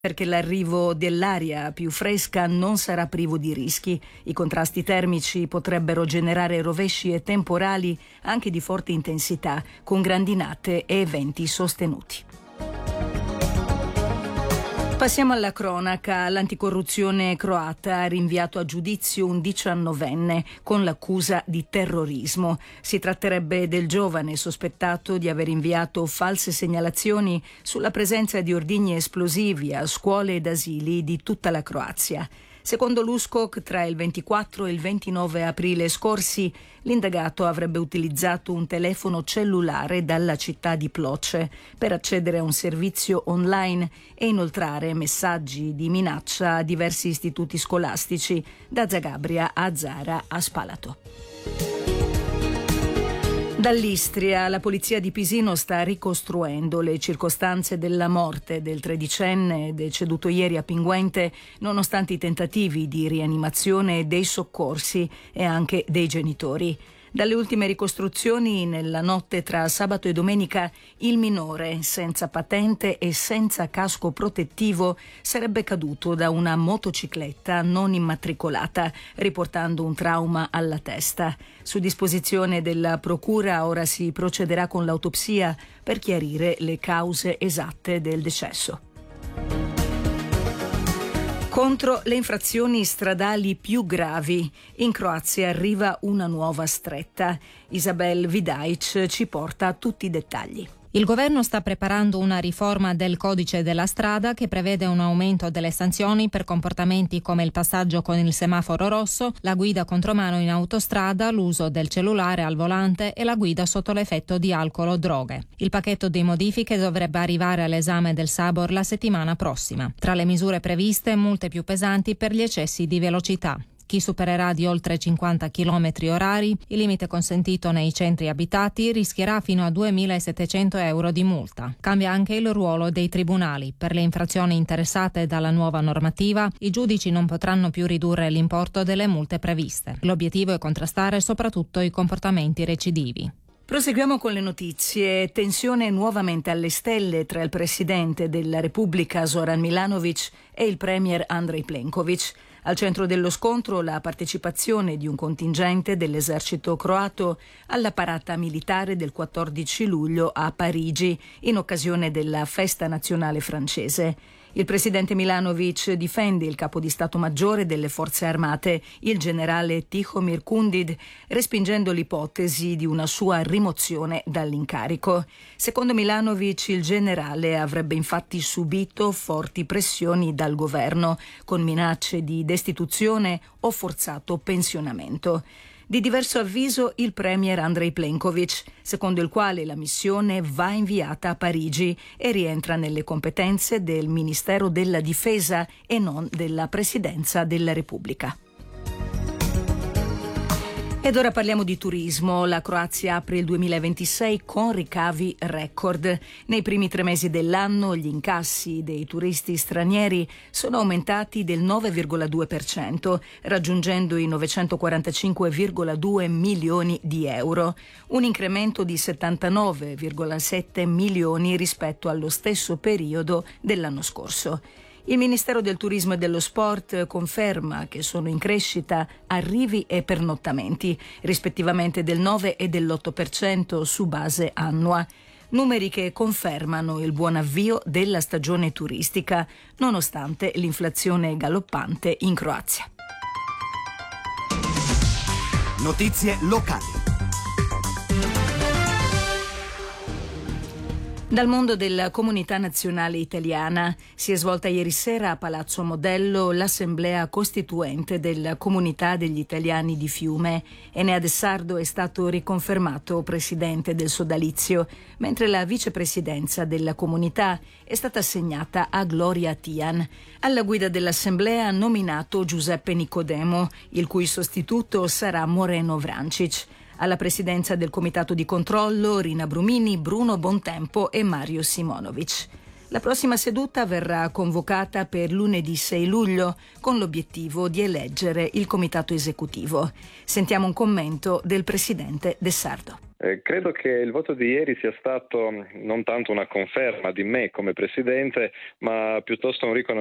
perché l'arrivo dell'aria più fresca non sarà privo di rischi. I contrasti termici potrebbero generare rovesci e temporali anche di forte intensità, con grandinate e venti sostenuti. Passiamo alla cronaca. L'anticorruzione croata ha rinviato a giudizio un 19enne con l'accusa di terrorismo. Si tratterebbe del giovane sospettato di aver inviato false segnalazioni sulla presenza di ordigni esplosivi a scuole ed asili di tutta la Croazia. Secondo l'USKOK, tra il 24 e il 29 aprile scorsi, l'indagato avrebbe utilizzato un telefono cellulare dalla città di Ploče per accedere a un servizio online e inoltrare messaggi di minaccia a diversi istituti scolastici, da Zagabria a Zara a Spalato. Dall'Istria, la polizia di Pisino sta ricostruendo le circostanze della morte del tredicenne deceduto ieri a Pinguente, nonostante i tentativi di rianimazione dei soccorsi e anche dei genitori. Dalle ultime ricostruzioni, nella notte tra sabato e domenica, il minore, senza patente e senza casco protettivo, sarebbe caduto da una motocicletta non immatricolata, riportando un trauma alla testa. Su disposizione della procura ora si procederà con l'autopsia per chiarire le cause esatte del decesso. Contro le infrazioni stradali più gravi, in Croazia arriva una nuova stretta. Isabel Vidaic ci porta tutti i dettagli. Il governo sta preparando una riforma del codice della strada che prevede un aumento delle sanzioni per comportamenti come il passaggio con il semaforo rosso, la guida contromano in autostrada, l'uso del cellulare al volante e la guida sotto l'effetto di alcol o droghe. Il pacchetto di modifiche dovrebbe arrivare all'esame del Sabor la settimana prossima. Tra le misure previste, multe più pesanti per gli eccessi di velocità. Chi supererà di oltre 50 km orari, il limite consentito nei centri abitati, rischierà fino a 2.700 euro di multa. Cambia anche il ruolo dei tribunali. Per le infrazioni interessate dalla nuova normativa, i giudici non potranno più ridurre l'importo delle multe previste. L'obiettivo è contrastare soprattutto i comportamenti recidivi. Proseguiamo con le notizie. Tensione nuovamente alle stelle tra il presidente della Repubblica Zoran Milanovic e il premier Andrej Plenković. Al centro dello scontro la partecipazione di un contingente dell'esercito croato alla parata militare del 14 luglio a Parigi in occasione della festa nazionale francese. Il presidente Milanovic difende il capo di Stato Maggiore delle Forze Armate, il generale Tihomir Kundid, respingendo l'ipotesi di una sua rimozione dall'incarico. Secondo Milanovic, il generale avrebbe infatti subito forti pressioni dal governo, con minacce di destituzione o forzato pensionamento. Di diverso avviso il premier Andrej Plenković, secondo il quale la missione va inviata a Parigi e rientra nelle competenze del Ministero della Difesa e non della Presidenza della Repubblica. Ed ora parliamo di turismo. La Croazia apre il 2026 con ricavi record. Nei primi 3 mesi dell'anno gli incassi dei turisti stranieri sono aumentati del 9,2%, raggiungendo i 945,2 milioni di euro, un incremento di 79,7 milioni rispetto allo stesso periodo dell'anno scorso. Il Ministero del Turismo e dello Sport conferma che sono in crescita arrivi e pernottamenti, rispettivamente del 9 e dell'8% su base annua. Numeri che confermano il buon avvio della stagione turistica, nonostante l'inflazione galoppante in Croazia. Notizie locali. Dal mondo della comunità nazionale italiana si è svolta ieri sera a Palazzo Modello l'assemblea costituente della comunità degli italiani di Fiume. Enea De Sardo è stato riconfermato presidente del sodalizio, mentre la vicepresidenza della comunità è stata assegnata a Gloria Tian. Alla guida dell'assemblea ha nominato Giuseppe Nicodemo, il cui sostituto sarà Moreno Vrancic. Alla presidenza del comitato di controllo Rina Brumini, Bruno Bontempo e Mario Simonovic. La prossima seduta verrà convocata per lunedì 6 luglio con l'obiettivo di eleggere il comitato esecutivo. Sentiamo un commento del presidente De Sardo. Credo che il voto di ieri sia stato non tanto una conferma di me come Presidente, ma piuttosto un riconoscimento